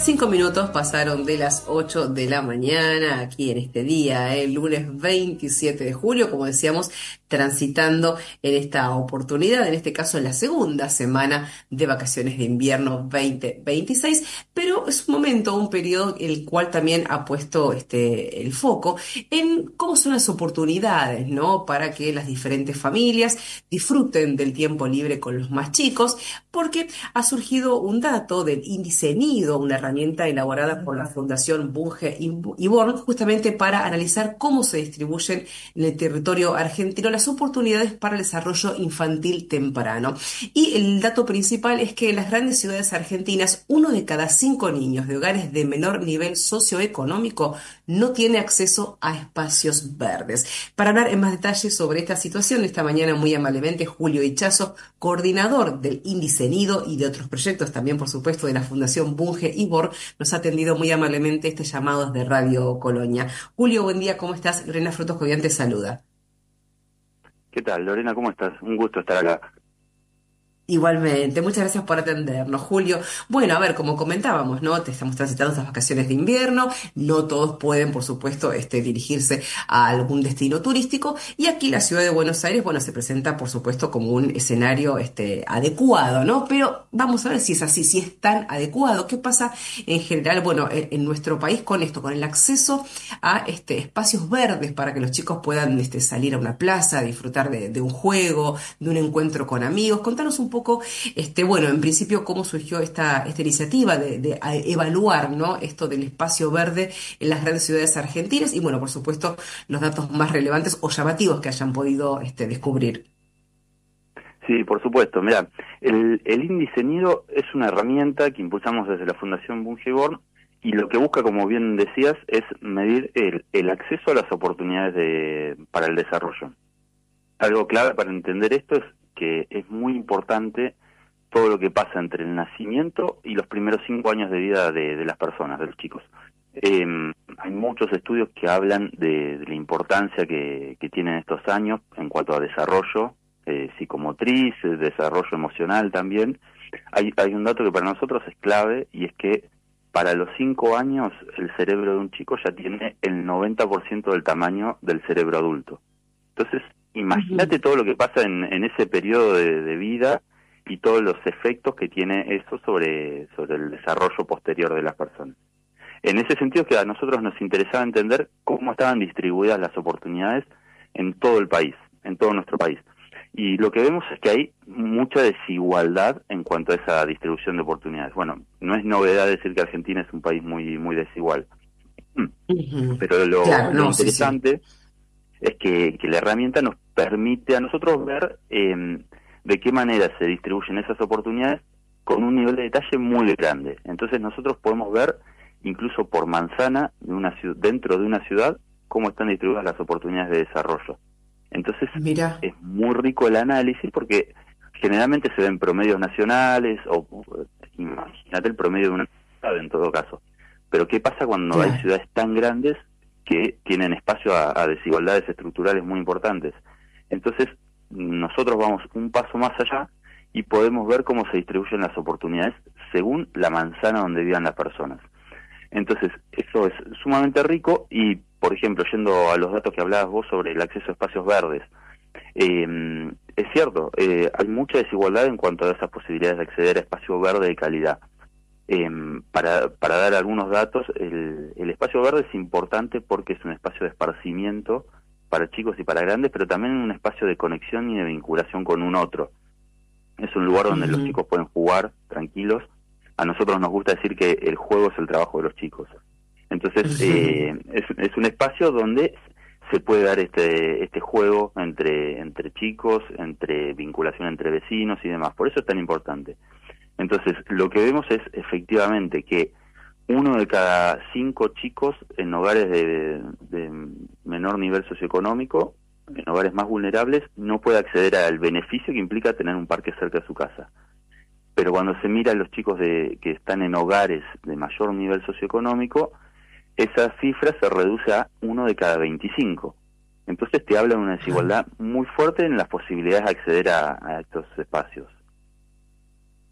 5 minutos pasaron de las 8 de la mañana aquí en este día, el lunes 27 de julio, como decíamos, transitando en esta oportunidad, en este caso la segunda semana de vacaciones de invierno 2026, pero es un momento, un periodo el cual también ha puesto el foco en cómo son las oportunidades, ¿no? Para que las diferentes familias disfruten del tiempo libre con los más chicos, porque ha surgido un dato del índice Nido, una herramienta elaborada por la Fundación Bunge y Born, justamente para analizar cómo se distribuyen en el territorio argentino las oportunidades para el desarrollo infantil temprano. Y el dato principal es que en las grandes ciudades argentinas, 1 de cada 5 niños de hogares de menor nivel socioeconómico no tiene acceso a espacios verdes. Para hablar en más detalle sobre esta situación, esta mañana muy amablemente Julio Ichazo, coordinador del Índice Nido y de otros proyectos, también por supuesto de la Fundación Bunge y Bor, nos ha atendido muy amablemente este llamado desde Radio Colonia. Julio, buen día, ¿cómo estás? Lorena Frutos Jovian te saluda. ¿Qué tal, Lorena? ¿Cómo estás? Un gusto estar acá. Igualmente, muchas gracias por atendernos, Julio. Bueno, a ver, como comentábamos, ¿no? Te estamos transitando estas vacaciones de invierno, no todos pueden, por supuesto, dirigirse a algún destino turístico, y aquí la ciudad de Buenos Aires, bueno, se presenta, por supuesto, como un escenario, adecuado, ¿no? Pero vamos a ver si es así, si es tan adecuado. ¿Qué pasa en general, bueno, en nuestro país con esto, con el acceso a, espacios verdes para que los chicos puedan, salir a una plaza, disfrutar de un juego, de un encuentro con amigos? Contanos un poco, bueno, en principio, cómo surgió esta iniciativa de evaluar, ¿no? Esto del espacio verde en las grandes ciudades argentinas y, bueno, por supuesto, los datos más relevantes o llamativos que hayan podido descubrir. Sí, por supuesto. Mira, el índice Nido es una herramienta que impulsamos desde la Fundación Bunge y lo que busca, como bien decías, es medir el acceso a las oportunidades para el desarrollo. Algo clave para entender esto es que es muy importante todo lo que pasa entre el nacimiento y los primeros 5 años de vida de las personas, de los chicos. Hay muchos estudios que hablan de la importancia que tienen estos años en cuanto a desarrollo psicomotriz, desarrollo emocional también. Hay un dato que para nosotros es clave, y es que para los 5 años el cerebro de un chico ya tiene el 90% del tamaño del cerebro adulto. Entonces, imagínate todo lo que pasa en ese periodo de vida y todos los efectos que tiene eso sobre el desarrollo posterior de las personas. En ese sentido, que a nosotros nos interesaba entender cómo estaban distribuidas las oportunidades en todo el país, en todo nuestro país. Y lo que vemos es que hay mucha desigualdad en cuanto a esa distribución de oportunidades. Bueno, no es novedad decir que Argentina es un país muy, muy desigual. Ujú. Pero Claro, lo no, sí, sí. interesante es que la herramienta nos permite a nosotros ver de qué manera se distribuyen esas oportunidades con un nivel de detalle muy grande. Entonces nosotros podemos ver incluso por manzana dentro de una ciudad cómo están distribuidas las oportunidades de desarrollo. Entonces Mira, es muy rico el análisis porque generalmente se ven promedios nacionales o imagínate el promedio de una ciudad en todo caso. Pero ¿qué pasa cuando hay claro. ciudades tan grandes que tienen espacio a desigualdades estructurales muy importantes? Entonces nosotros vamos un paso más allá y podemos ver cómo se distribuyen las oportunidades según la manzana donde vivan las personas. Entonces, eso es sumamente rico y, por ejemplo, yendo a los datos que hablabas vos sobre el acceso a espacios verdes, es cierto, hay mucha desigualdad en cuanto a esas posibilidades de acceder a espacio verde de calidad. Para dar algunos datos, el espacio verde es importante porque es un espacio de esparcimiento para chicos y para grandes, pero también un espacio de conexión y de vinculación con un otro. Es un lugar donde los Ujú, chicos pueden jugar tranquilos. A nosotros nos gusta decir que el juego es el trabajo de los chicos. Entonces, ujú. es un espacio donde se puede dar este juego entre chicos, entre vinculación entre vecinos y demás. Por eso es tan importante. Entonces, lo que vemos es efectivamente que 1 de cada 5 chicos en hogares de menor nivel socioeconómico, en hogares más vulnerables, no puede acceder al beneficio que implica tener un parque cerca de su casa. Pero cuando se mira a los chicos que están en hogares de mayor nivel socioeconómico, esa cifra se reduce a 1 de cada 25. Entonces te habla de una Claro. desigualdad muy fuerte en las posibilidades de acceder a estos espacios.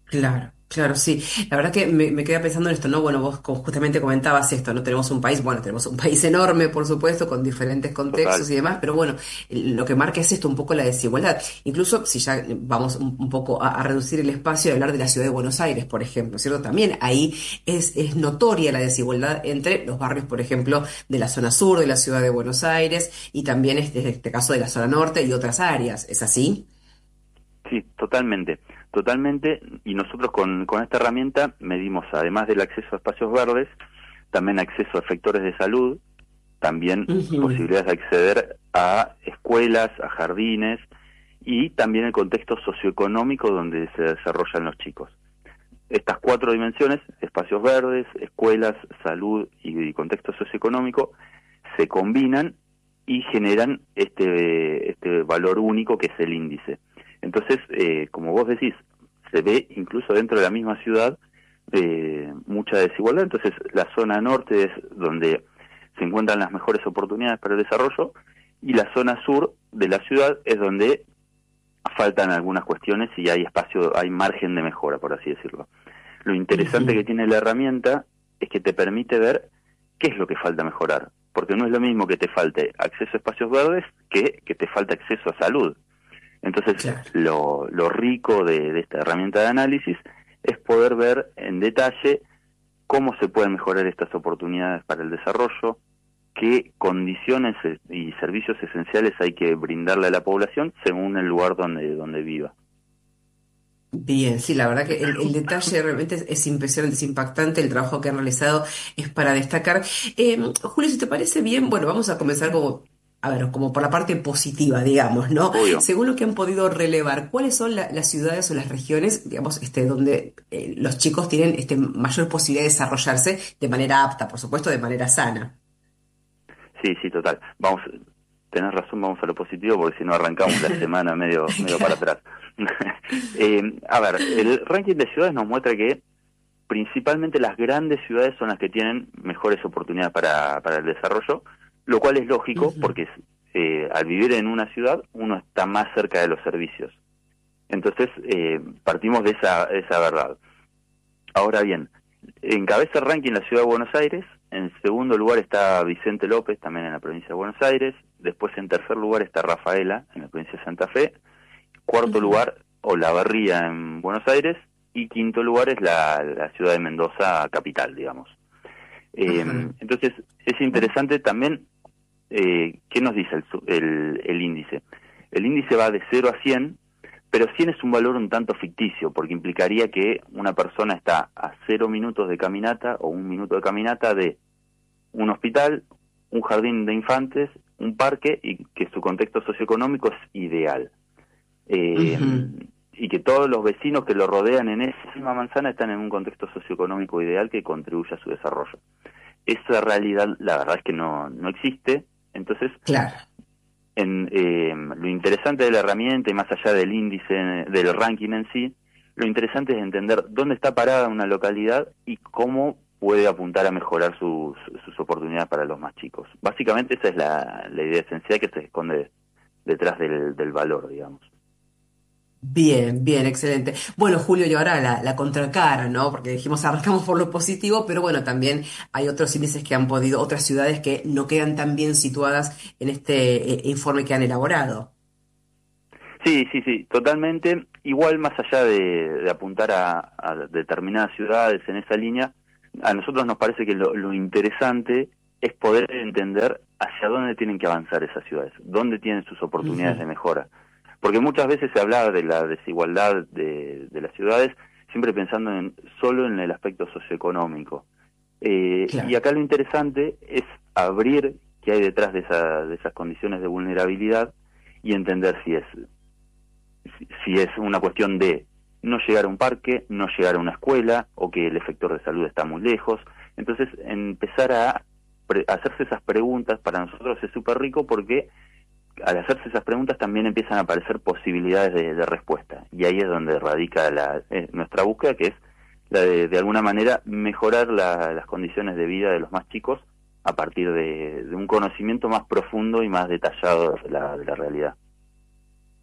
Claro, claro, sí. La verdad que me quedé pensando en esto, ¿no? Bueno, vos justamente comentabas esto, ¿no? Tenemos un país, bueno, tenemos un país enorme, por supuesto, con diferentes contextos Total. y demás, pero bueno, lo que marca es esto, un poco la desigualdad. Incluso si ya vamos un poco a reducir el espacio y hablar de la ciudad de Buenos Aires, por ejemplo, ¿cierto? También ahí es notoria la desigualdad entre los barrios, por ejemplo, de la zona sur de la ciudad de Buenos Aires y también en este caso de la zona norte y otras áreas. ¿Es así? Sí, totalmente, totalmente. Y nosotros con esta herramienta medimos, además del acceso a espacios verdes, también acceso a efectores de salud, también Ujú. posibilidades de acceder a escuelas, a jardines y también el contexto socioeconómico donde se desarrollan los chicos. Estas cuatro dimensiones, espacios verdes, escuelas, salud y contexto socioeconómico, se combinan y generan este valor único que es el índice. Entonces, como vos decís, se ve incluso dentro de la misma ciudad mucha desigualdad. Entonces, la zona norte es donde se encuentran las mejores oportunidades para el desarrollo y la zona sur de la ciudad es donde faltan algunas cuestiones y hay espacio, hay margen de mejora, por así decirlo. Lo interesante que Ujú. tiene la herramienta es que te permite ver qué es lo que falta mejorar, porque no es lo mismo que te falte acceso a espacios verdes que te falte acceso a salud. Entonces, Claro. lo rico de esta herramienta de análisis es poder ver en detalle cómo se pueden mejorar estas oportunidades para el desarrollo, qué condiciones y servicios esenciales hay que brindarle a la población según el lugar donde viva. Bien, sí, la verdad que el detalle realmente es impresionante, es impactante, el trabajo que han realizado es para destacar. Julio, si te parece bien, bueno, vamos a comenzar como, a ver, como por la parte positiva, digamos, ¿no? Obvio. Según lo que han podido relevar, ¿cuáles son las ciudades o las regiones, digamos, donde los chicos tienen mayor posibilidad de desarrollarse de manera apta, por supuesto, de manera sana? Sí, sí, total. Tenés razón, vamos a lo positivo porque si no arrancamos la semana medio para atrás. A ver, el ranking de ciudades nos muestra que principalmente las grandes ciudades son las que tienen mejores oportunidades para el desarrollo, lo cual es lógico Ujú. porque al vivir en una ciudad uno está más cerca de los servicios. Entonces, partimos de esa verdad. Ahora bien, encabeza el ranking la ciudad de Buenos Aires, en segundo lugar está Vicente López, también en la provincia de Buenos Aires, después en tercer lugar está Rafaela, en la provincia de Santa Fe, cuarto Ujú. lugar Olavarría en Buenos Aires y quinto lugar es la ciudad de Mendoza, capital, digamos. Ajá. Entonces, es interesante también qué nos dice el índice. El índice va de 0 a 100, pero 100 es un valor un tanto ficticio, porque implicaría que una persona está a 0 minutos de caminata o 1 minuto de caminata de un hospital, un jardín de infantes, un parque y que su contexto socioeconómico es ideal. Eh, Ujú. y que todos los vecinos que lo rodean en esa misma manzana están en un contexto socioeconómico ideal que contribuye a su desarrollo. Esa realidad, la verdad es que no existe. Entonces, Claro. lo interesante de la herramienta y más allá del índice, del ranking en sí, lo interesante es entender dónde está parada una localidad y cómo puede apuntar a mejorar sus oportunidades para los más chicos. Básicamente esa es la idea esencial que se esconde detrás del valor, digamos. Bien, bien, excelente. Bueno, Julio, y ahora la contracara, ¿no? Porque dijimos arrancamos por lo positivo, pero bueno, también hay otros índices que han podido, otras ciudades que no quedan tan bien situadas en este informe que han elaborado. Sí, sí, sí, totalmente. Igual más allá de apuntar a determinadas ciudades en esa línea, a nosotros nos parece que lo interesante es poder entender hacia dónde tienen que avanzar esas ciudades, dónde tienen sus oportunidades de Ujú. mejora. Porque muchas veces se habla de la desigualdad de las ciudades, siempre pensando solo en el aspecto socioeconómico. Y Claro. acá lo interesante es abrir qué hay detrás de esas condiciones de vulnerabilidad y entender si es una cuestión de no llegar a un parque, no llegar a una escuela o que el efector de salud está muy lejos. Entonces, empezar a hacerse esas preguntas para nosotros es súper rico porque al hacerse esas preguntas también empiezan a aparecer posibilidades de respuesta. Y ahí es donde radica nuestra búsqueda, que es la de alguna manera mejorar las condiciones de vida de los más chicos a partir de un conocimiento más profundo y más detallado de la realidad.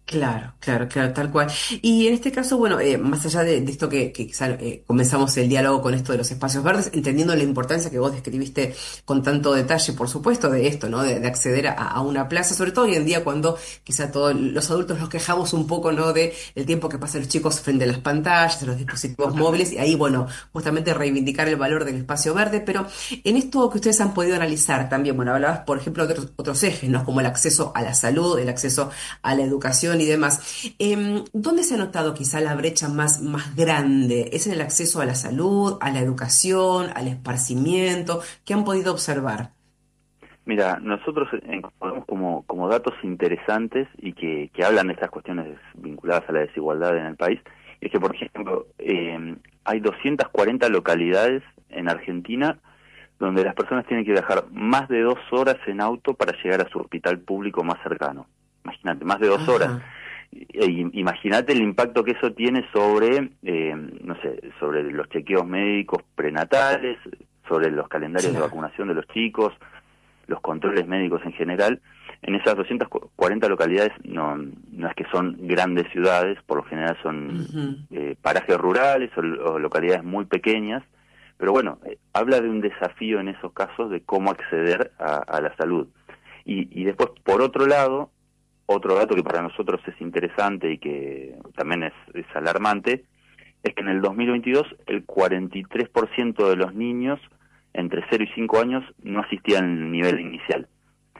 Claro, claro, claro, tal cual. Y en este caso, bueno, más allá de esto que quizá, comenzamos el diálogo con esto de los espacios verdes, entendiendo la importancia que vos describiste con tanto detalle, por supuesto, de esto, ¿no? De acceder a una plaza, sobre todo hoy en día cuando quizá todos los adultos nos quejamos un poco, ¿no? De el tiempo que pasan los chicos frente a las pantallas, a los dispositivos móviles, y Totalmente. ahí, bueno, justamente reivindicar el valor del espacio verde, pero en esto que ustedes han podido analizar también, bueno, hablabas, por ejemplo, de otros ejes, ¿no? Como el acceso a la salud, el acceso a la educación y demás. ¿Dónde se ha notado quizá la brecha más grande? ¿Es en el acceso a la salud, a la educación, al esparcimiento? ¿Qué han podido observar? Mira, nosotros encontramos como datos interesantes y que hablan de estas cuestiones vinculadas a la desigualdad en el país, es que, por ejemplo, hay 240 localidades en Argentina donde las personas tienen que viajar más de 2 horas en auto para llegar a su hospital público más cercano. Imagínate, más de 2 horas. Ajá, Imagínate el impacto que eso tiene sobre, no sé, sobre los chequeos médicos prenatales, sobre los calendarios de claro. vacunación de los chicos, los controles médicos en general. En esas 240 localidades no es que son grandes ciudades, por lo general son Ujú. parajes rurales o localidades muy pequeñas, pero bueno, habla de un desafío en esos casos de cómo acceder a la salud. Y después, por otro lado, otro dato que para nosotros es interesante y que también es alarmante, es que en el 2022 el 43% de los niños entre 0 y 5 años no asistían al nivel inicial.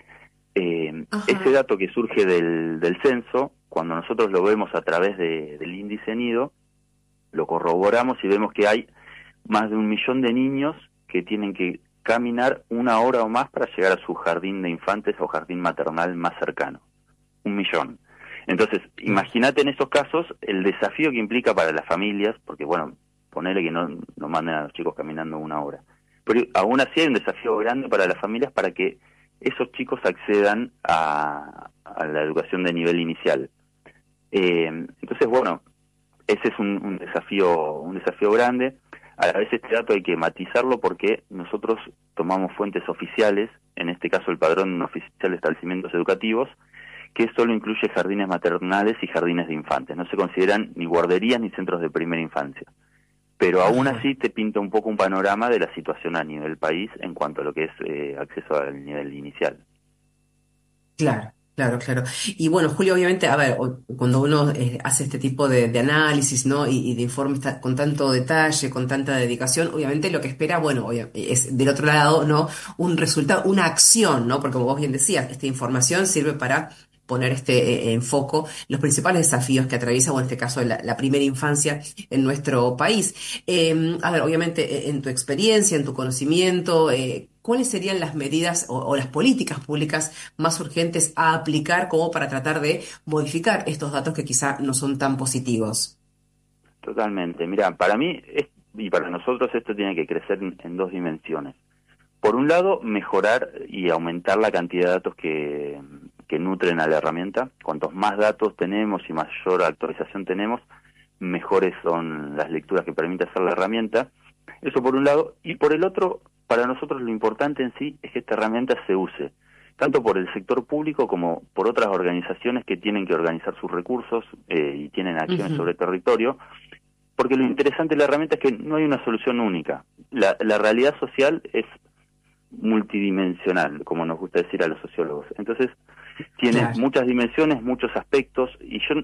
Ese Ajá. dato que surge del censo, cuando nosotros lo vemos a través del índice nido, lo corroboramos y vemos que hay más de 1 millón de niños que tienen que caminar 1 hora o más para llegar a su jardín de infantes o jardín maternal más cercano. 1 millón. Entonces, Claro. imagínate en esos casos el desafío que implica para las familias, porque bueno, ponele que no manden a los chicos caminando 1 hora. Pero aún así hay un desafío grande para las familias para que esos chicos accedan a la educación de nivel inicial. Entonces, bueno, ese es un desafío grande. A la vez este dato hay que matizarlo porque nosotros tomamos fuentes oficiales, en este caso el Padrón Oficial de Establecimientos Educativos, que solo incluye jardines maternales y jardines de infantes. No se consideran ni guarderías ni centros de primera infancia. Pero aún Ajá. así te pinta un poco un panorama de la situación a nivel país en cuanto a lo que es acceso al nivel inicial. Claro, claro, claro. Y bueno, Julio, obviamente, a ver, cuando uno hace este tipo de análisis, ¿no? Y de informes con tanto detalle, con tanta dedicación, obviamente lo que espera, bueno, es del otro lado, ¿no? Un resultado, una acción, ¿no? Porque como vos bien decías, esta información sirve para poner en foco los principales desafíos que atraviesa, o en este caso, la primera infancia en nuestro país. A ver, obviamente, en tu experiencia, en tu conocimiento, ¿cuáles serían las medidas o las políticas públicas más urgentes a aplicar como para tratar de modificar estos datos que quizá no son tan positivos? Totalmente. Mira, para mí y para nosotros esto tiene que crecer en dos dimensiones. Por un lado, mejorar y aumentar la cantidad de datos que nutren a la herramienta. Cuantos más datos tenemos y mayor actualización tenemos, mejores son las lecturas que permite hacer la herramienta. Eso por un lado. Y por el otro, para nosotros lo importante en sí es que esta herramienta se use, tanto por el sector público como por otras organizaciones que tienen que organizar sus recursos y tienen acciones Ujú. sobre territorio, porque lo interesante de la herramienta es que no hay una solución única. La realidad social es multidimensional, como nos gusta decir a los sociólogos. Entonces, tiene Claro. muchas dimensiones, muchos aspectos, y yo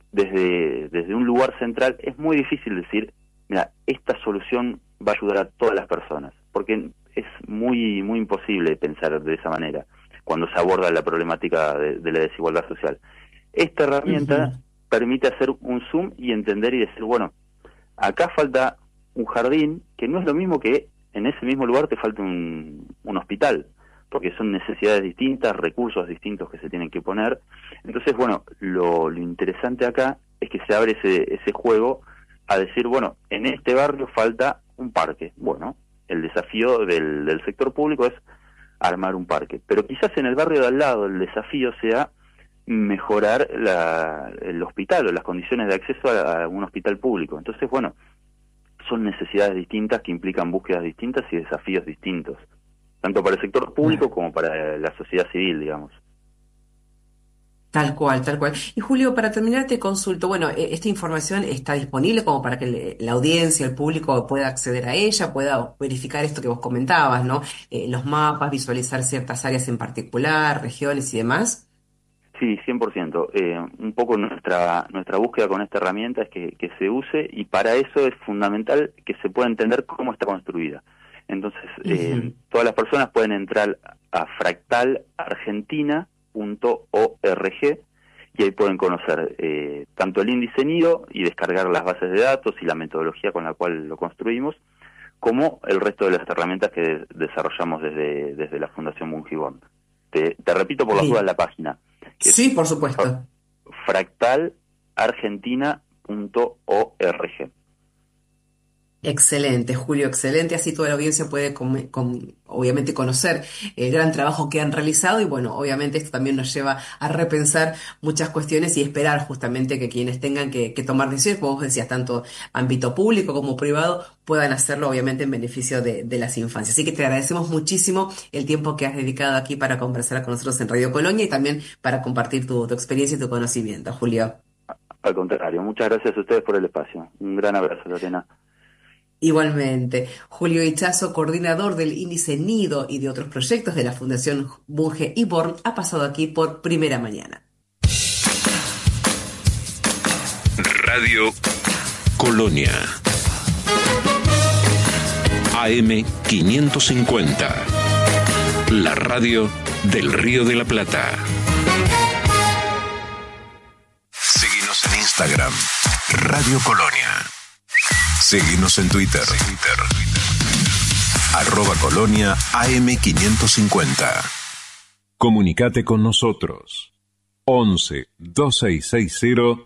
desde un lugar central es muy difícil decir, mira, esta solución va a ayudar a todas las personas, porque es muy imposible pensar de esa manera cuando se aborda la problemática de la desigualdad social. Esta herramienta Ujú. permite hacer un zoom y entender y decir, bueno, acá falta un jardín, que no es lo mismo que en ese mismo lugar te falta un hospital, porque son necesidades distintas, recursos distintos que se tienen que poner. Entonces, bueno, lo interesante acá es que se abre ese juego a decir, bueno, en este barrio falta un parque. Bueno, el desafío del sector público es armar un parque, pero quizás en el barrio de al lado el desafío sea mejorar el hospital o las condiciones de acceso a un hospital público. Entonces, bueno, son necesidades distintas que implican búsquedas distintas y desafíos distintos, tanto para el sector público Claro. como para la sociedad civil, digamos. Tal cual, tal cual. Y Julio, para terminar te consulto, bueno, esta información está disponible como para que la audiencia, el público pueda acceder a ella, pueda verificar esto que vos comentabas, ¿no? Los mapas, visualizar ciertas áreas en particular, regiones y demás. Sí, 100%. Un poco nuestra búsqueda con esta herramienta es que se use, y para eso es fundamental que se pueda entender cómo está construida. Entonces, Ujú. todas las personas pueden entrar a fractalargentina.org y ahí pueden conocer tanto el índice nido y descargar las bases de datos y la metodología con la cual lo construimos, como el resto de las herramientas que desarrollamos desde la Fundación Bungiborn. Te repito por las dudas Bien. la página, que es Sí, por supuesto. fractalargentina.org. Excelente, Julio, excelente. Así toda la audiencia puede, obviamente, conocer el gran trabajo que han realizado y, bueno, obviamente esto también nos lleva a repensar muchas cuestiones y esperar justamente que quienes tengan que tomar decisiones, como vos decías, tanto ámbito público como privado, puedan hacerlo, obviamente, en beneficio de las infancias. Así que te agradecemos muchísimo el tiempo que has dedicado aquí para conversar con nosotros en Radio Colonia y también para compartir tu experiencia y tu conocimiento, Julio. Al contrario, muchas gracias a ustedes por el espacio. Un gran abrazo, Lorena. Igualmente, Julio Ichazo, coordinador del Índice Nido y de otros proyectos de la Fundación Bunge y Born, ha pasado aquí por Primera Mañana. Radio Colonia. AM 550. La radio del Río de la Plata. Seguinos en Instagram. Radio Colonia. Seguinos en Twitter. @Colonia AM550. Comunicate con nosotros. 11 2660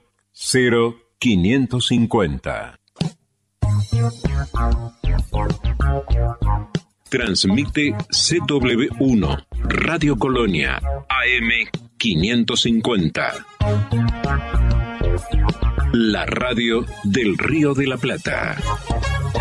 0550. Transmite CW1 Radio Colonia AM550. La radio del Río de la Plata.